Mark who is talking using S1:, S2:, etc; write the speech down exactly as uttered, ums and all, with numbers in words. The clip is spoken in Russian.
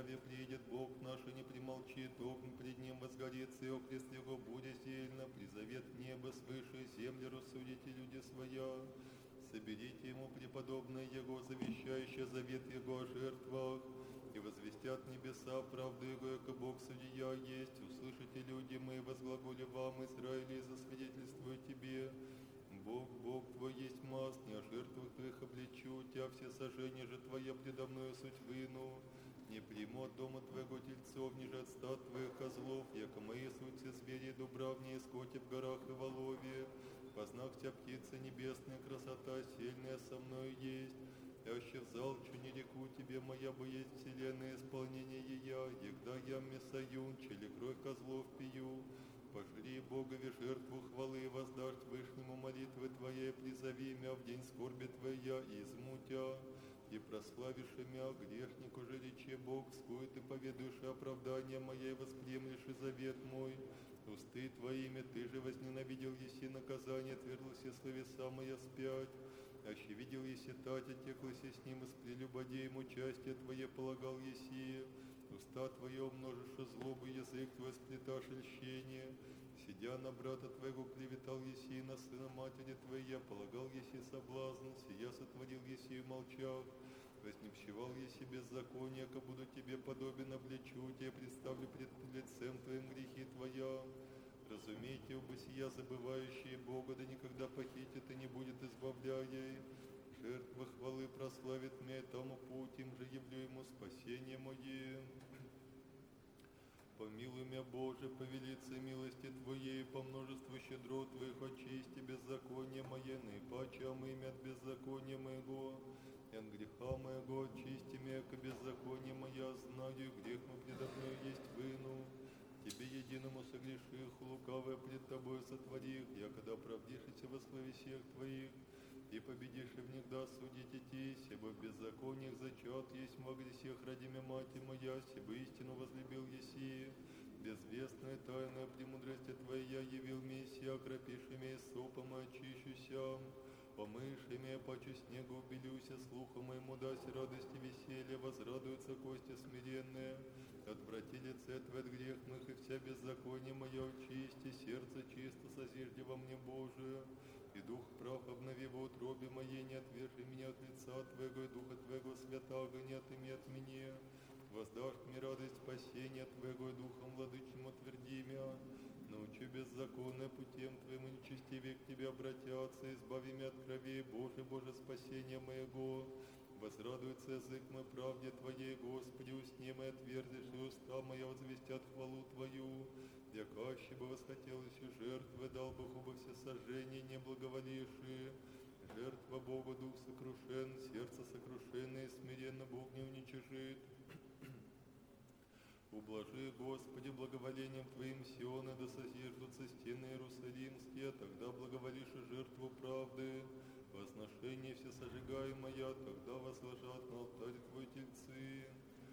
S1: Ежели приедет Бог наш и не примолчит, огонь пред Ним возгорится, и окрест Его будет зельно, призовет небо свыше, землю рассудите люди своя. Соберите Ему преподобное Его, завещающее завет Его о жертвах, и возвестят небеса правду Его, яко Бог судья есть. Услышите, люди мои, возглаголи вам, Израиле, и засвидетельствую тебе. Бог, Бог твой есть маст, не о жертвах твоих обличу тебя, все сожжения же твоя предо мною суть выну. Не приму от дома твоего тельцов, ниже от стад твоих козлов, яко мои суть все звери, дубравнее, скоти в горах и воловье. Познах тебя птица небесная, красота сильная со мною есть. Аще взалчу не реку тебе, моя бы есть вселенная, исполнение ея, егда я месаю, чели кровь козлов пью. Пожри Богови жертву хвалы, воздашь Вышнему молитвы Твоей, призови мя в день скорби Твоя, измутя, и прославишь мя, грешнику же рече Бог, скует и поведуешь оправдание моей, восприемлешь и завет мой. Усты Твоими ты же возненавидел еси наказание, отверглся словеса моя спять. Аще видел еси тать, отеклася с ним, из прелюбодей ему участие Твое полагал еси. Уста Твое умножишь злобу, язык Твой сплеташь льщение. Сидя на брата Твоего клеветал еси, на сына матери Твоя полагал еси соблазн, сия сотворил еси в молчах. Вознепщевал еси беззаконие, ко буду Тебе подобен, обличу Тебе, представлю пред лицем Твоим грехи Твоя. Разумейте, оба сия забывающие Бога, да никогда похитит и не будет избавляя. Жертва хвалы прославит меня, тому путь им же явлю ему спасение мое. Помилуй меня, Боже, по велице милости Твоей, по множеству щедрот Твоих очисти беззаконие мое, наипаче омыми от беззакония моего, и от греха моего очисти меня, ко беззаконие моя, знаю, грех мой предо мною есть выну. Тебе единому согреших, лукавое пред Тобой сотворих, я когда оправдишься во славе всех Твоих, и победишь и в них да судить идти, себо в беззакониях зачат есть в грехах ради мя мать моя, себо истину возлюбил еси. Безвестная тайная премудрости Твоя явил мне сия, окропишь имя сопом и очищуся. Помышь имя, паче снегу убелюся, слуху моему даси радости веселья, возрадуются кости смиренные. Отврати лице Твое от грешных, и вся беззаконие мое очисти, сердце чисто созижди во мне, Боже. И дух прав обнови в утробе моей, не отвержи меня от лица Твоего, и Духа Твоего святаго не отыми от меня. Воздашь мне радость спасения Твоего, и Духом владычим утверди мя. Научи беззаконное путем Твоим, и нечестивее к Тебе обратятся, избави меня от крови, Боже, Боже, спасения моего. Возрадуется язык мой правде Твоей, Господи, усни мои отверзишь, и уста моя возвестят хвалу Твою. Якаще бы восхотелось и жертвы, дал бы оба все сожжения, не благоволившие. Жертва Богу дух сокрушен, сердце сокрушенное, смиренно Бог не уничижит. Ублажи, Господи, благоволением Твоим Сионы, да созиждутся стены Иерусалимские, тогда благоволишь и жертву правды. Возношение все сожигаемое, тогда возложат на алтарь